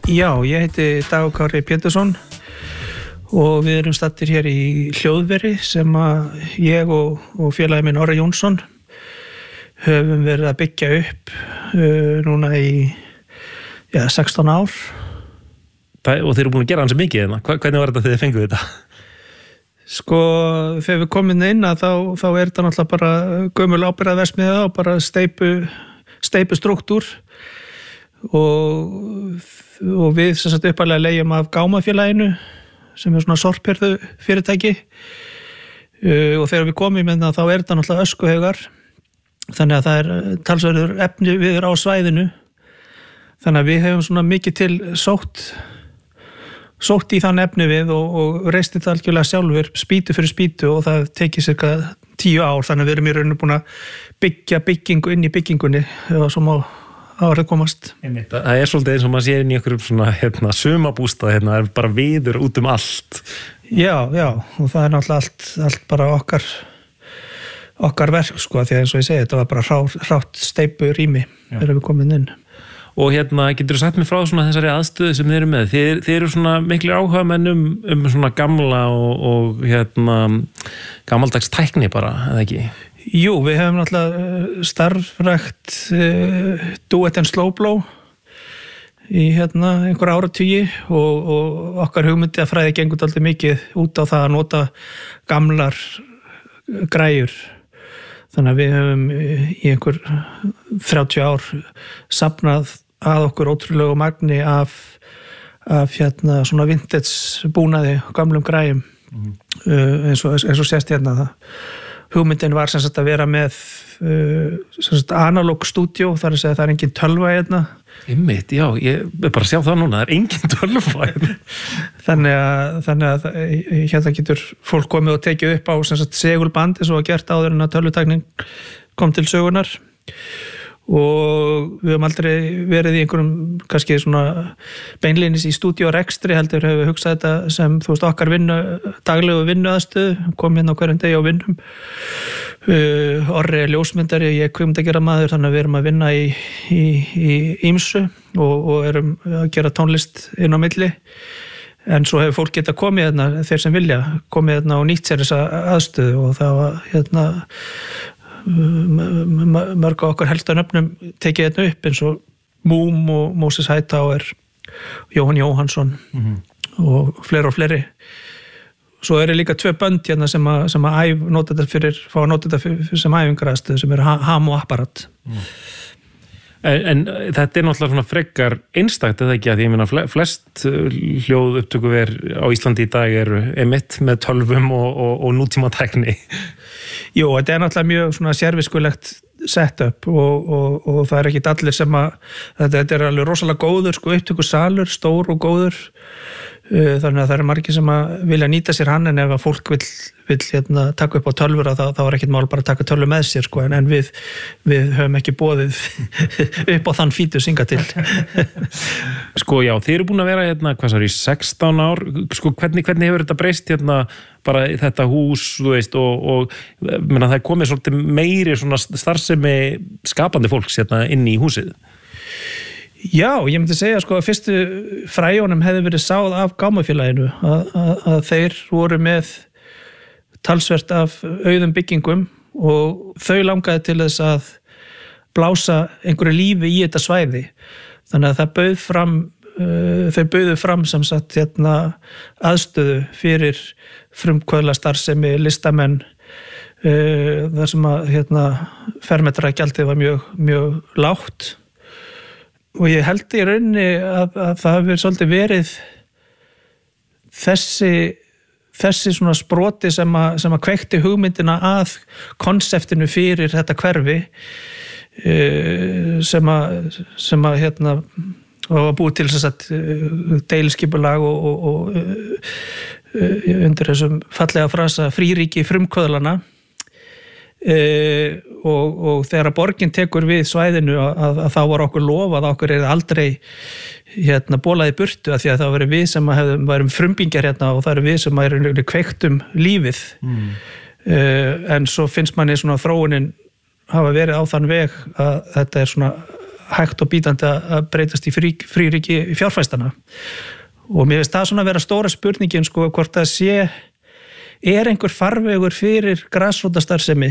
Já, ég heiti Dagur Kári Pétursson og við erum staddir hér í hljóðveri sem að ég og félagi minn Orri Jónsson höfum verið að byggja upp núna í 16 ár. Og þeir eru búin að gera hans mikið hérna. Hvernig var þetta þegar þið fenguð þetta? Sko, þegar við komum inn að þá er þetta náttúrulega bara gömul ábyrgðarverksmiðja og bara steypu struktúr og við sem sagt uppalega leigjum af Gámafélaginu sem er svona sorphjörðu fyrirtæki og þegar við komum inn að þá er þetta náttúrulega öskuhaugar þannig að það er talsverður efni viður á svæðinu þannig að við hefum svona mikið til sótt í þann efni við og reist þetta algjörlega sjálfur spýtu fyrir spýtu og það tekið cirka 10 ár þannig að við erum í rauninu búin að byggja byggingu inn í byggingunni eða svo má árið komast. Það er svolítið eins og maður sér inn í einhverjum svona sumabústað það er bara viður út um allt. Já, og það er náttúrulega allt bara okkar verk sko því að eins og ég segi þetta var bara hrátt steypu rými þegar við komum inn. Og getur þú sagt mér frá svona þessari aðstöðu sem þið eru með? Þið eru svona miklir áhugamenn um svona gamla og gamaldags tækni bara, eða ekki? Jú, við hefum náttúrulega starfrækt Do It and Slow Blow í einhver áratugi og okkar hugmyndi að fræði gengur dálítið mikið út á það að nota gamlar græjur. Þannig að við höfum í einhver 30 ár safnað að okkur ótrúlegu magni af svona vintage búnaði gamlum græjum eins og sést hérna það. Hugmyndin var sem sagt að vera með analog stúdíó þar að segja að það er engin tölva hérna. Einmitt, já, ég bara sjá það núna, það er engin tölva hérna. Þannig að hérna getur fólk komið og tekið upp á sem sagt segulbandi svo að gert áður en að tölvutæknin kom til sögunar og við höfum aldrei verið í einhverjum kannski svona beinlínis í stúdíórekstri heldur höfum við hugsað þetta sem þú veist okkar daglegu vinnuaðstöðu kom hérna á hverjum degi á vinnum Orri er ljósmyndari ég er kvikmyndagerðarmaður þannig að við erum að vinna í ýmsu og erum að gera tónlist inn á milli en svo hefur fólk getað komið hérna þeir sem vilja komið hérna og nýtt sér þessa aðstöðu og það var hérna mörg á okkar helsta nöfnum tekið þetta upp eins og Múm og Moses Hightower Jóhann Jóhannsson og fleiri svo eru líka 2 bönd hérna sem að nota þetta sem æfingaraðstöðu sem eru Ham og Apparat En þetta er náttúrulega svona frekar einstakt eða ekki að ég meina flest hljóðupptökuver á Íslandi í dag eru einmitt með tölvum og nútíma tækni Jú, þetta er náttúrulega mjög svona sérviskulegt setup og það er ekki allir sem að þetta er alveg rosalega góður sko upptökusalur, stór og góður þannig að það eru margir sem að vilja nýta sér hann en ef að fólk vill taka upp á tölvur þá er ekkert mál bara að taka tölvu með sér sko en við höfum ekki boðið upp á þann fítus hingað til Sko já, þið eru búin að vera hvað í 16 ár sko hvernig hefur þetta breyst bara þetta hús þú veist og það er komið svolítið meiri svona starfsemi skapandi fólks inn í húsið Já, ég myndi segja sko að fyrstu fræjónum hefði verið sáð af Gámafélaginu að þeir voru með talsvert af auðum byggingum og þau langaði til þess að blása einhverju lífi í þetta svæði. Þannig að þau bauðu fram sem sagt aðstöðu fyrir frumkvöðlastarfsemi, listamenn þar sem að fermetragjaldið var mjög lágt. Og ég held í rauninni að það hefur svolítið verið þessi svona sproti sem að kveikti hugmyndina að konseptinu fyrir þetta hverfi sem að var búið til þess að deiliskipulag og undir þessum fallega frasa fríríki frumkvöðlana og þegar að borgin tekur við svæðinu að þá var okkur lofað okkur aldrei bólað í burtu að því að það var við sem varum frumbingjar og það eru við sem kveiktum lífið en svo finnst manni svona þróunin hafa verið á þann veg að þetta er svona hægt og bítandi að breytast í fríríki fjárfæstana og mér finnst það svona að vera stóra spurningin sko hvort það einhver farvegur fyrir grasrótarstarfsemi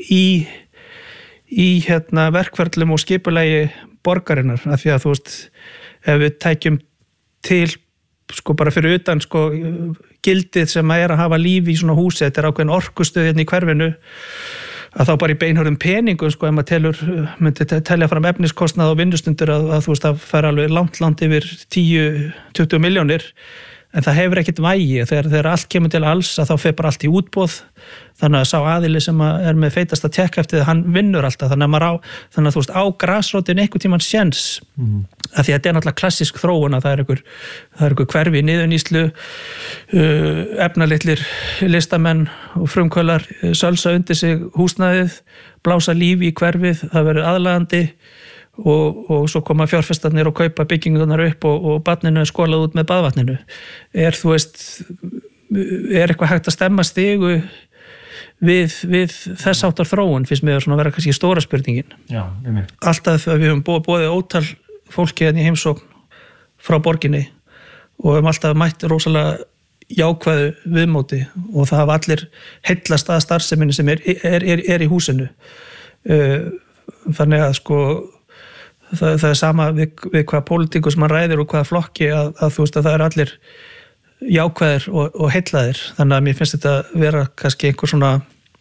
í verkferlum og skipulagi borgarinnar af því að þú veist ef við tækjum til sko bara fyrir utan sko gildið sem að hafa líf í svona húsi, þetta ákveðin orkustöð hérna í hverfinu að þá bara í beinhörðum peningum sko ef maður myndi telja fram efniskostnað og vinnustundur að þú veist það fer alveg langt yfir 10-20 milljónir en það hefur ekkert vægi þegar allt kemur til alls að þá fer bara allt í útboð þannig að sá aðili sem með feitasta tékkheftið hann vinnur alltaf þannig að þú veist á grasrótin einhvern tímann séns að því að þetta náttúrulega klassísk þróun að það er einhver hverfi í niðurnýslu efnalitlir listamenn og frumkvölar sölsa undir sig húsnæðið blása lífi í hverfið, það verður aðlagandi og svo koma fjárfestarnir og kaupa byggingunar upp og barninu er skolað út með baðvatninu þú veist eitthvað hægt að stemma stigu við þess áttar þróun finnst mér svona að vera kannski stóra spurningin alltaf við höfum boðið ótal fólki hérna í heimsókn frá borginni og höfum alltaf mætt rosalega jákvæðu viðmóti og það hafa allir heillast að starfseminni sem er í húsinu þannig að sko það er sama við hvaða pólitíkus mann ræðir og hvaða flokki að þú veist að það er allir jákvæðir og heillaðir þannig að mér finnst þetta vera kannski einhver svona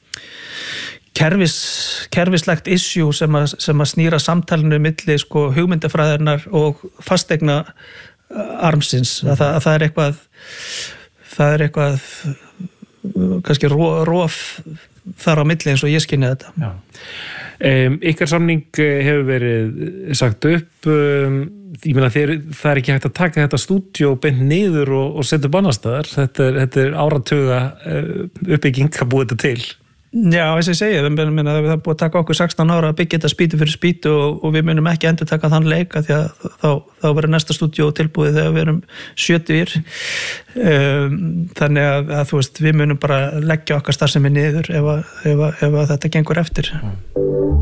kerfislegt issue sem að snýra samtalinu milli sko hugmyndafræðirnar og fasteigna armsins að það er eitthvað kannski rof þar á milli eins og ég skynni þetta Já. Ykkar samning hefur verið sagt upp ég meina það er ekki hægt að taka þetta stúdíó beint niður og setja upp annars staðar þetta er áratuga uppbygging að búa þetta til Já, eins og ég segi, það er búið að taka okkur 16 ára að byggja þetta spýtu fyrir spýtu og við munum ekki endur taka þann leika því að þá verður næsta stúdíó tilbúið þegar við erum 70 þannig að þú veist, við munum bara leggja okkar starfsemi niður ef þetta gengur eftir